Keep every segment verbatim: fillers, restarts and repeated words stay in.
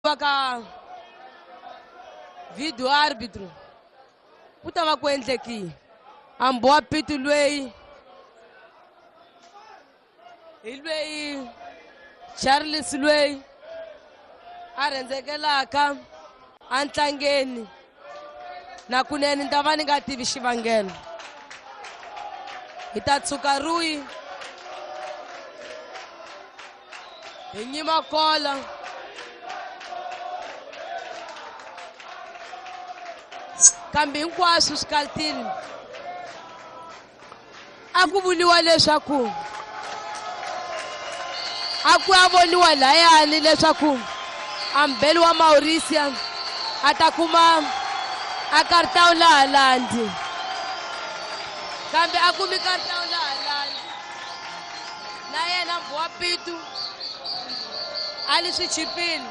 va ka video arbitro ku ta va ku endlekile amboa pitu lweyi hi lweyi Charles lweyi a rhendzekelaka a ntlangeni na kunene ni ta va ni nga tivi xivangelo hi ta tshuka Rui hi nyima kola kambe hinkwaswo swi kaltile a ku vuliwa leswaku a ku ya voniwa layani leswaku ambeli wa Mauritius a ta kuma a kartawu laha landi kambe a kumi kartawu laha landi na yena Mboa Pitu ali swi chipile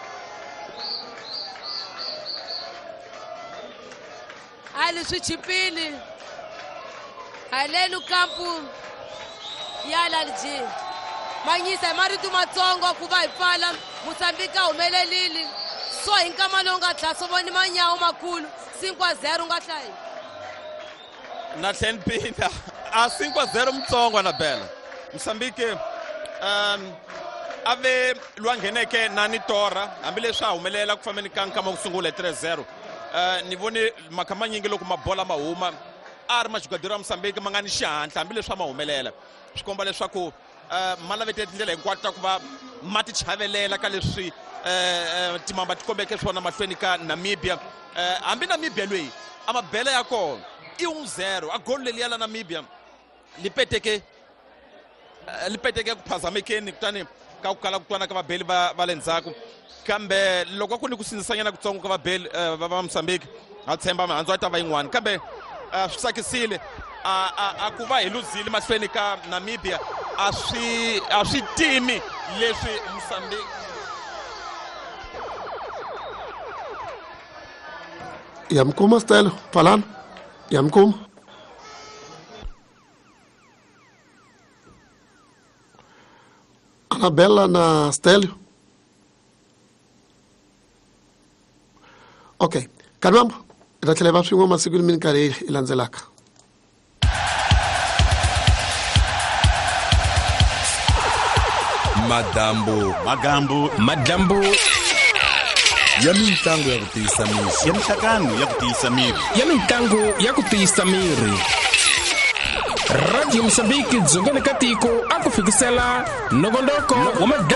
ali swi chipile halenu kampu ya Lalji manyisa maritu matsongo ku va hi pfala Mozambique humelelile so hi nkama lowu nga tlhasa voni manyawu makulu cinco a zero nga hlayi na ten pinda a cinco a zero mtsongo na bela Mozambique um ave lwangheneke nani tora hambileswi a humelela ku fambeni ka nkama ku sungula three zero uh, ni vone makhama nyingi loko mabola ma huma a ri majugaderi wa Mozambique ma nga ni xihatla hambileswi a ma humelela swi komba leswaku Uh, ma lavete tindlela hinkwato ta ku va ma ti chavelela ka leswi uh, timamba ti kombeke swona mahlweni ka Namibia hambi uh, Namibia lweyi a mabele ya kona i one zero a gol leliya la Namibia lipeteke uh, lipeteke ku phazamekeni kutani ka ku kala ku twana ka vabeli va va le ndzhaku kambe loko ku ni ku sindzisanyana kutsongo ka vabeli uh, va va Mozambique a tshemba mihandzu a ta va yin'wana kambe uh, swi tsakisile a a ku va hi luzile mahlweni ka Namibia a swi a swi timi leswi Mozambique yamkuma Stelo falana yamkuma Anabela na Stelo okay kanamba ita tlhela va swin'we masiku ni minkarhi yi landzelaka Madambu Magambu Madambu ya mitlangu ya ku tiyisa miri ya mihlakano ya ku tiyisa miri ya mitlangu ya ku tiyisa miri Radio Mozambique dzongole ka tiko a ku fikisela nongonoko wa